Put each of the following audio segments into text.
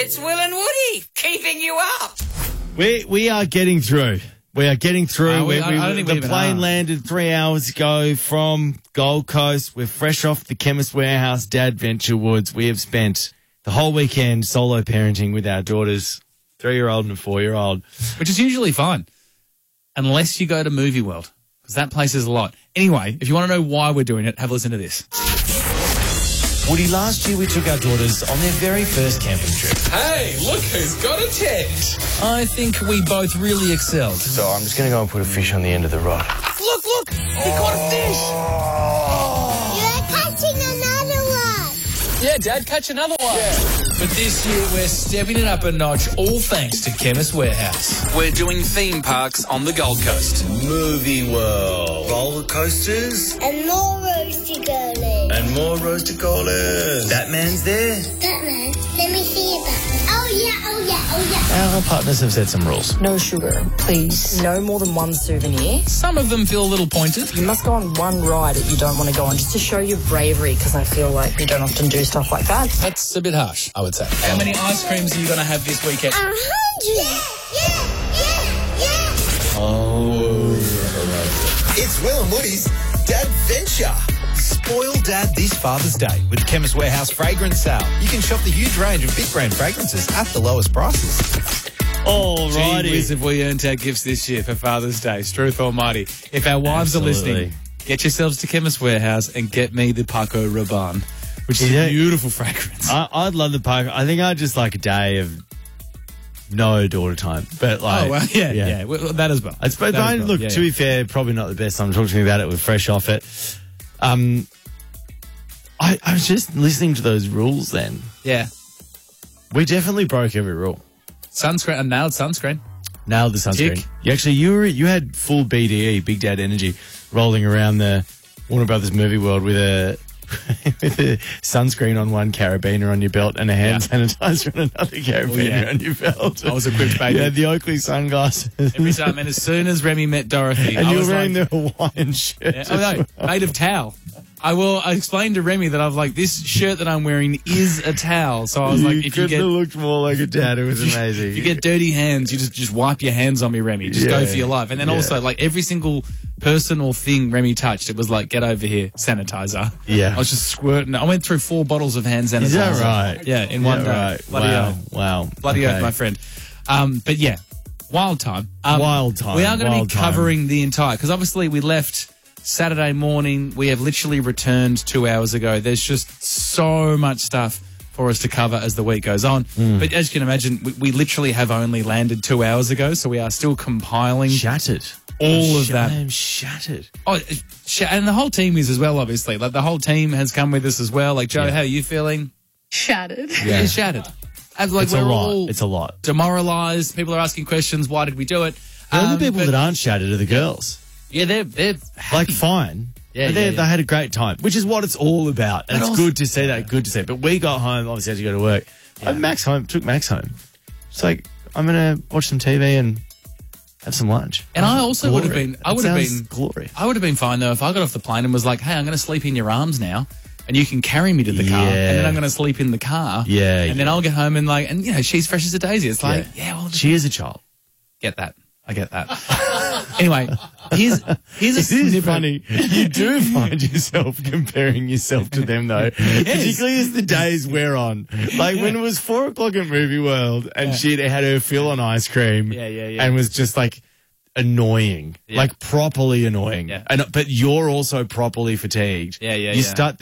It's Will and Woody keeping you up. We are getting through. We are getting through. The plane landed 3 hours ago from Gold Coast. We're fresh off the Chemist Warehouse Dad Venture Woods. We have spent the whole weekend solo parenting with our daughters, 3-year-old and a 4-year-old. Which is usually fine, unless you go to Movie World, because that place is a lot. Anyway, if you want to know why we're doing it, have a listen to this. Woody, last year we took our daughters on their very first camping trip. Hey, look who's got a tent. I think we both really excelled. So I'm just going to go and put a fish on the end of the rod. Look, he caught a fish. You're catching another one. Yeah, Dad, catch another one. Yeah. But this year we're stepping it up a notch, all thanks to Chemist Warehouse. We're doing theme parks on the Gold Coast. Movie World. Roller coasters. And more roasty girlies. And more roasted colas. Batman's there. Batman, let me see you, Batman. Oh yeah. Our partners have set some rules. No sugar, please. No more than one souvenir. Some of them feel a little pointed. You must go on one ride that you don't want to go on, just to show your bravery, because I feel like you don't often do stuff like that. That's a bit harsh, I would say. How many ice creams are you going to have this weekend? 100. Yeah. Oh. It's Will and Woody's Dad Venture. Spoil Dad this Father's Day with the Chemist Warehouse fragrance sale. You can shop the huge range of big brand fragrances at the lowest prices. Alrighty. Gee whiz, have we earned our gifts this year for Father's Day? Struth Almighty. If our wives are listening, get yourselves to Chemist Warehouse and get me the Paco Rabanne, which is a beautiful fragrance. I'd love the Paco. I think I'd just like a day of no daughter time. But like, yeah. Well, that as well. To be fair, probably not the best time. Talk to me about it. We're fresh off it. I was just listening to those rules then. Yeah. We definitely broke every rule. Sunscreen, I nailed sunscreen. Nailed the sunscreen. Tick. You had full BDE, Big Dad Energy, rolling around the Warner Brothers movie world with a sunscreen on one carabiner on your belt and a hand sanitizer on another carabiner on your belt. I was equipped, baby. You had the Oakley sunglasses. Every time, and as soon as Remy met Dorothy, and you were wearing the Hawaiian shirt. Yeah, made of towel. I explained to Remy that I was like, this shirt that I'm wearing is a towel. So I was like, if you get, have looked more like a dad, it was amazing. If you get dirty hands, you just wipe your hands on me, Remy. Just go for your life. And then also, like, every single person or thing Remy touched, it was like, get over here, sanitizer. Yeah. I was just squirting. I went through 4 bottles of hand sanitizer. Is that right? Yeah, in one day. Right. Bloody Wow. Bloody oath, my friend. But yeah, wild time. Wild time. We are going to be covering the entire, because obviously we left Saturday morning. We have literally returned 2 hours ago. There's just so much stuff for us to cover as the week goes on. But as you can imagine, we literally have only landed 2 hours ago, so we are still compiling. Shattered. All of that. I'm shattered. Oh, and the whole team is as well, obviously. Like, the whole team has come with us as well. Like, Joe, how are you feeling? Shattered. Yeah. You're shattered. And like, It's a lot. It's a lot. Demoralized. People are asking questions. Why did we do it? The only people that aren't shattered are the girls. Yeah, they're happy. Like, fine. Yeah, but they had a great time, which is what it's all about. And it's good to see that, good to see. But we got home, obviously, had to go to work. Took Max home. It's like, I'm going to watch some TV and have some lunch. And I also would have been, glory. I would have been fine, though, if I got off the plane and was like, hey, I'm going to sleep in your arms now, and you can carry me to the car, and then I'm going to sleep in the car. Yeah. And then I'll get home and you know, she's fresh as a daisy. It's like, she is a child. Get that. I get that. Anyway, here's a snippet. Funny. You do find yourself comparing yourself to them, though. Particularly as the days wear on. Like when it was 4 o'clock at Movie World and she had her fill on ice cream and was just like annoying. Like properly annoying. Yeah. But you're also properly fatigued. You start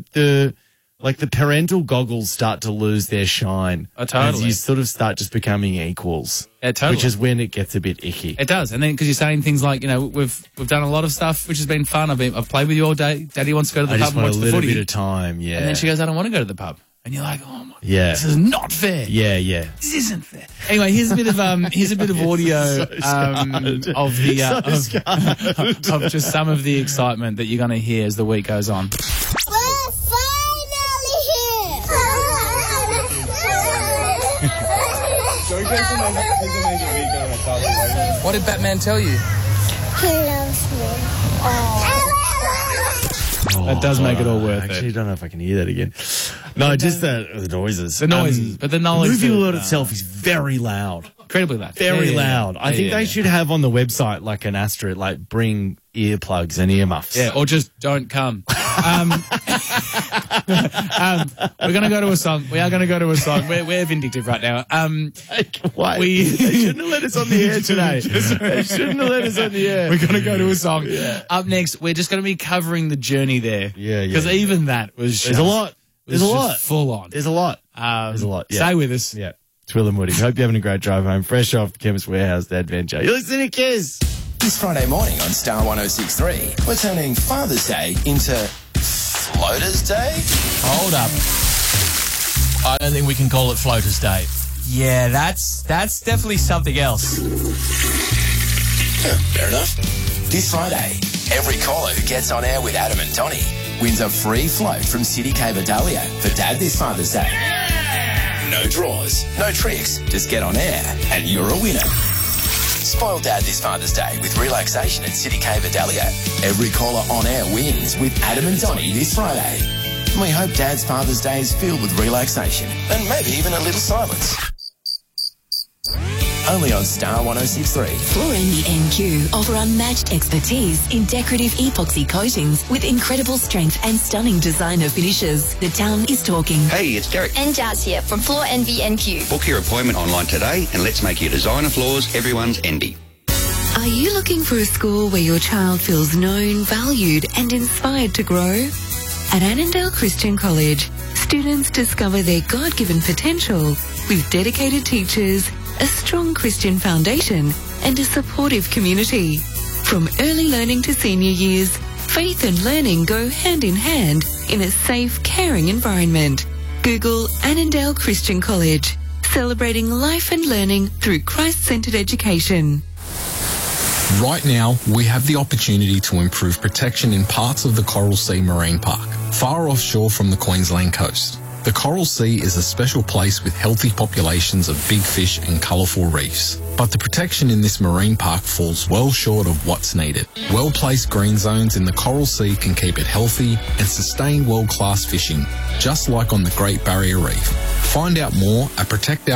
the parental goggles start to lose their shine. Oh, totally. As you sort of start just becoming equals. Yeah, totally. Which is when it gets a bit icky. It does. And then because you're saying things like, you know, we've done a lot of stuff, which has been fun. I've played with you all day. Daddy wants to go to the pub and watch the footy. I just want a little bit of time, yeah. And then she goes, I don't want to go to the pub. And you're like, oh my, this is not fair. Yeah. This isn't fair. Anyway, here's a bit of audio of just some of the excitement that you're going to hear as the week goes on. We're finally here. What did Batman tell you? He loves me. That does make it all worth I actually it. don't know if I can hear that again. No, just the noises. The noises, but the knowledge. The movie world itself is very loud. Incredibly loud. Very loud. I think they should have on the website like an asterisk, like bring earplugs and earmuffs. Yeah, or just don't come. We're going to go to a song. We are going to go to a song. We're vindictive right now. Why? They shouldn't have let us on the air today. They shouldn't have let us on the air. We're going to go to a song. Yeah. Up next, we're just going to be covering the journey there. Yeah. Because even that was There's a lot. There's a lot. Full on. There's a lot. There's a lot. Yeah. Stay with us. Yeah. It's Will and Woody. Hope you're having a great drive home, fresh off the Chemist Warehouse Adventure. You're listening to Kiss. This Friday morning on Star 106.3, we're turning Father's Day into Floaters Day? Hold up. I don't think we can call it Floaters Day. Yeah, that's definitely something else. Fair enough. This Friday, every caller who gets on air with Adam and Donny wins a free float from City Cave Adalia for Dad this Father's Day. No draws, no tricks, just get on air and you're a winner. Spoil Dad this Father's Day with relaxation at City Cave Adalia. Every caller on air wins with Adam and Donny this Friday. And we hope Dad's Father's Day is filled with relaxation and maybe even a little silence. Only on Star 106.3. Florini NQ offer unmatched expertise in decorative epoxy coatings with incredible strength and stunning designer finishes. The town is talking. Hey, it's Derek. And Jazz here from Floor Envy NQ. Book your appointment online today and let's make your designer floors everyone's envy. Are you looking for a school where your child feels known, valued and inspired to grow? At Annandale Christian College, students discover their God-given potential with dedicated teachers, a strong Christian foundation and a supportive community. From early learning to senior years, faith and learning go hand in hand in a safe, caring environment. Google Annandale Christian College, celebrating life and learning through Christ-centered education. Right now, we have the opportunity to improve protection in parts of the Coral Sea Marine Park, far offshore from the Queensland coast. The Coral Sea is a special place with healthy populations of big fish and colourful reefs. But the protection in this marine park falls well short of what's needed. Well-placed green zones in the Coral Sea can keep it healthy and sustain world-class fishing, just like on the Great Barrier Reef. Find out more at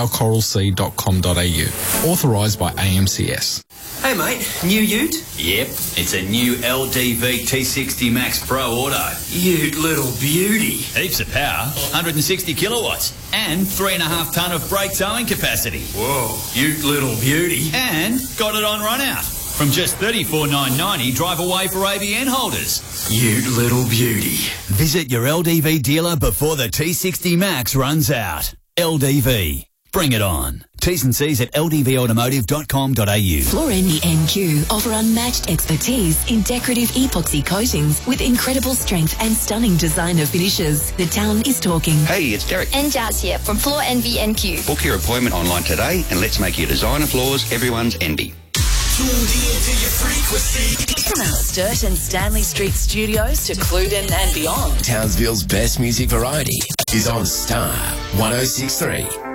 protectourcoralsea.com.au. Authorised by AMCS. Hey mate, new ute? Yep, it's a new LDV T60 Max Pro Auto. Ute little beauty. Heaps of power, 160 kilowatts, and 3.5 tonne of brake towing capacity. Whoa, ute little beauty. And got it on run out. From just $34,990 drive away for ABN holders. Ute little beauty. Visit your LDV dealer before the T60 Max runs out. LDV. Bring it on. T's and C's at ldvautomotive.com.au. Florini NQ offer unmatched expertise in decorative epoxy coatings with incredible strength and stunning designer finishes. The town is talking. Hey, it's Derek. And Jazz here from Floor Envy NQ. Book your appointment online today and let's make your designer floors everyone's envy. From our Sturt and Stanley Street studios to Cluden and beyond, Townsville's best music variety is on Star 106.3.